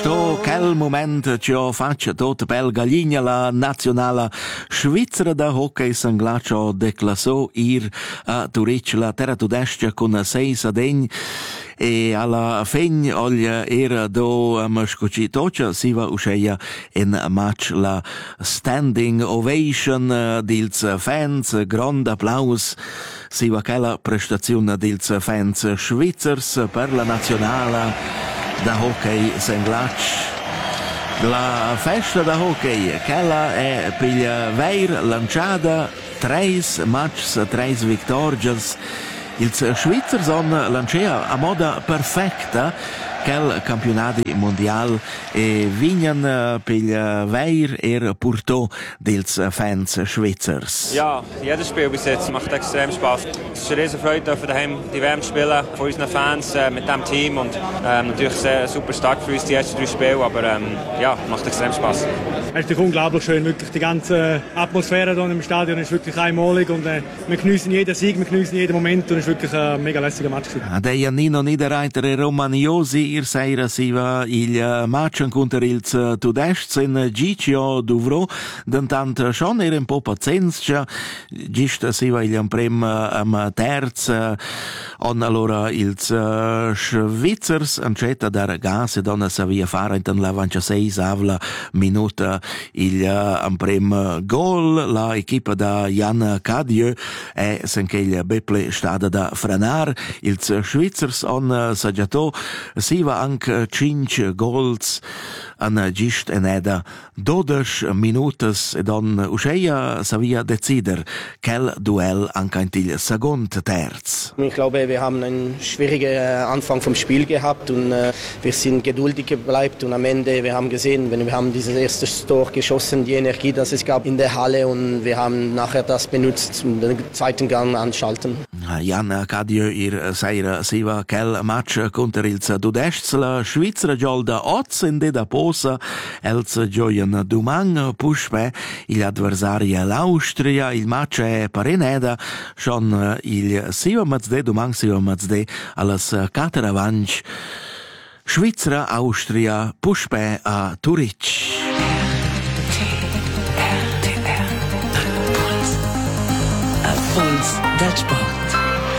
Quel moment ci ho faccia tot bel galigna la nazionala svizzera da hockey sanglaccio declassò a Turic la terra tudestia con 6-1 e alla fin olja era do mascoci tocia si va usceia in match la standing ovation dils fans, grand applaus si va quella prestazione dils fans svizzers per la nazionala da hockey sanglaccio. La festa da hockey, quella è per veir lanciata 3 matches, 3 vittorias. Ils Schweizer son lancia a moda perfecta quel campionato mondial e vignan per veir purto dels Fans Schweizers. Ja, jedes Spiel bis jetzt macht extrem Spaß. Es ist eine riesen Freude, dürfen daheim die WM spielen von unseren Fans mit dem Team und natürlich sehr super stark für uns die ersten 3 Spiele, aber ja, macht extrem Spaß. Es ist unglaublich schön, wirklich die ganze Atmosphäre hier im Stadion ist wirklich einmalig und wir genießen jeden Sieg, wir genießen jeden Moment und es ist wirklich ein mega lässiger Match. Deia Nino Niederreiter e Romaniosi ir seira siva il match contro ils tudests in Giccio Duvro dentant schon un po' pazienza gist siva il prem am terz on allora ils Schweizers ancetta dar gas e donna savia fare in la 26 avla minuta il prem gol la equipa da Jan Cadieux e senche il beple stada da franar ils Schweizers on saggiato siva anche 5 gols an gist eneda 12 minutas e don usceia savia decider quel duell anche in il second terz. Ich glaube, wir haben einen schwierigen Anfang vom Spiel gehabt und wir sind geduldig geblieben und am Ende, wir haben gesehen, wir haben dieses erste Tor geschossen, die Energie, das es gab in der Halle und wir haben nachher das benutzt und den zweiten Gang anschalten. Jan Cadieux ir seira siva quel match contro ils dudests la Svizzera giolda oz in da posa els gioien dumang puspe il adversario l'Austria il match è pareneda schon il siva mazde dumang siva mazde allas 4 avanch Svizzera Austria puspe a Turic. Puls, Dutch Sport.